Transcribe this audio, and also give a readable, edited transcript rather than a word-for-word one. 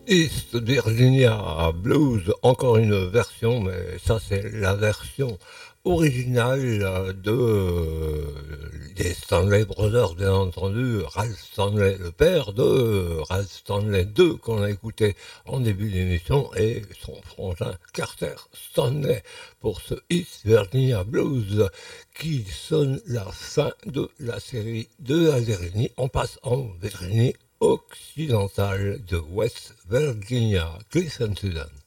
East Virginia Blues, encore une version, mais ça c'est la version originale des Stanley Brothers, bien entendu, Ralph Stanley, le père de Ralph Stanley II qu'on a écouté en début d'émission, et son frangin Carter Stanley pour ce East Virginia Blues qui sonne la fin de la série de la Virginie. On passe en Virginie occidentale de West Virginia, Clifton Sudan.